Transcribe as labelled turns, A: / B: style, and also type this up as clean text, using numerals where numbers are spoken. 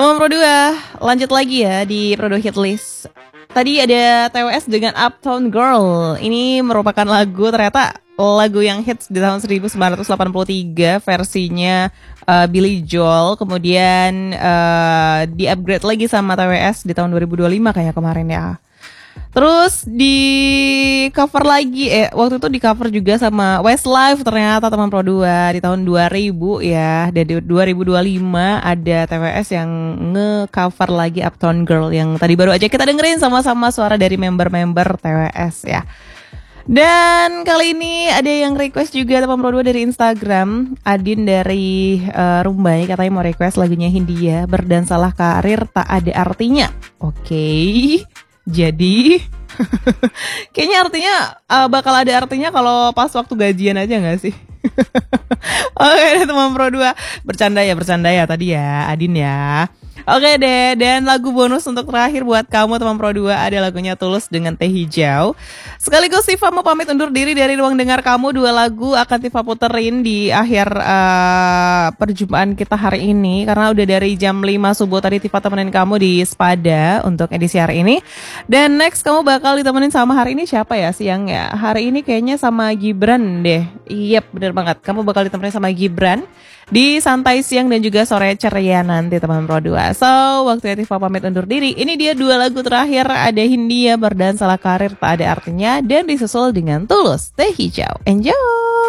A: Teman Pro 2, lanjut lagi ya di Pro 2 Hit List. Tadi ada TWS dengan Uptown Girl. Ini merupakan lagu yang hits di tahun 1983, versinya Billy Joel. Kemudian di-upgrade lagi sama TWS di tahun 2025 kayak kemarin ya. Terus di cover lagi, waktu itu di cover juga sama Westlife ternyata teman Pro 2 di tahun 2000 ya. Dan di 2025 ada TWS yang nge-cover lagi Uptown Girl yang tadi baru aja kita dengerin sama-sama suara dari member-member TWS ya. Dan kali ini ada yang request juga teman Pro 2 dari Instagram. Adin dari Rumbai katanya mau request lagunya Hindia, Berdansalah Karir Tak Ada Artinya. Oke. Jadi kayaknya artinya bakal ada artinya kalau pas waktu gajian aja gak sih? Oke teman Pro 2, bercanda ya tadi ya Adin ya. Oke deh, dan lagu bonus untuk terakhir buat kamu teman Pro 2 ada lagunya Tulus dengan Teh Hijau. Sekaligus Tifa mau pamit undur diri dari ruang dengar kamu. 2 lagu akan Tifa puterin di akhir perjumpaan kita hari ini, karena udah dari jam 5 subuh tadi Tifa temenin kamu di Spada untuk edisi hari ini. Dan next kamu bakal ditemenin sama hari ini siapa ya siang ya? Hari ini kayaknya sama Gibran deh. Yep, bener banget. Kamu bakal ditemenin sama Gibran di Santai Siang dan juga Sore Ceria nanti teman Pro 2. So, waktunya Tifa pamit undur diri. Ini dia 2 lagu terakhir. Ada Hindia, Berdansalah Karir Tak Ada Artinya, dan disusul dengan Tulus, Teh Hijau. Enjoy!